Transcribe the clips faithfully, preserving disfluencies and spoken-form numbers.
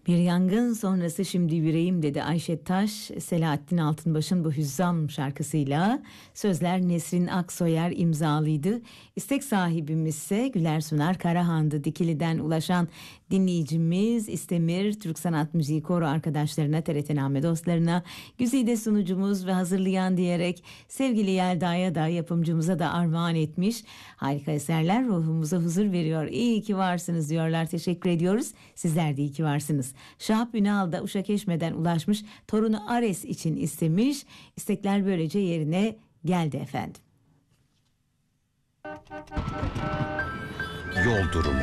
Bir yangın sonrası şimdi yüreğim dedi Ayşe Taş, Selahattin Altınbaş'ın bu Hüzzam şarkısıyla. Sözler Nesrin Aksoyer imzalıydı. İstek sahibimiz ise Güler Sunar Karahan'dı. Dikili'den ulaşan dinleyicimiz İstemir Türk Sanat Müziği Koro arkadaşlarına, T R T Name dostlarına, güzide sunucumuz ve hazırlayan diyerek sevgili Yelda'ya da yapımcımıza da armağan etmiş. Harika eserler ruhumuza huzur veriyor. İyi ki varsınız diyorlar. Teşekkür ediyoruz. Sizler de iyi ki varsınız. Şahap Ünal da Uşakeşme'den ulaşmış. Torunu Ares için istemiş. İstekler böylece yerine geldi efendim. Yol durumu.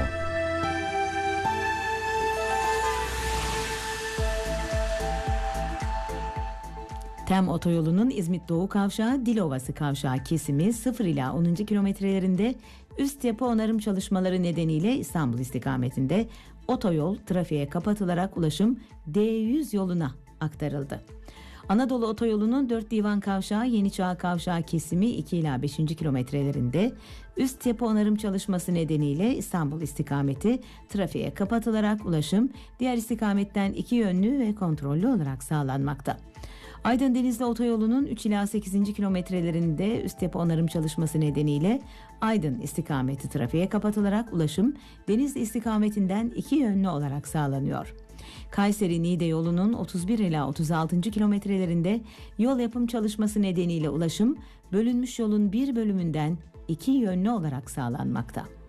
Tem otoyolunun İzmit Doğu Kavşağı Dilovası Kavşağı kesimi sıfır ila onuncu kilometrelerinde üst yapı onarım çalışmaları nedeniyle İstanbul istikametinde otoyol trafiğe kapatılarak ulaşım D yüz yoluna aktarıldı. Anadolu Otoyolu'nun dört Divan Kavşağı Yeniçağ Kavşağı kesimi iki ila beşinci kilometrelerinde üst yapı onarım çalışması nedeniyle İstanbul istikameti trafiğe kapatılarak ulaşım diğer istikametten iki yönlü ve kontrollü olarak sağlanmakta. Aydın Denizli Otoyolu'nun üç ila sekizinci kilometrelerinde üst yapı onarım çalışması nedeniyle Aydın istikameti trafiğe kapatılarak ulaşım Denizli istikametinden iki yönlü olarak sağlanıyor. Kayseri-Niğde yolunun otuz bir ila otuz altıncı kilometrelerinde yol yapım çalışması nedeniyle ulaşım bölünmüş yolun bir bölümünden iki yönlü olarak sağlanmakta.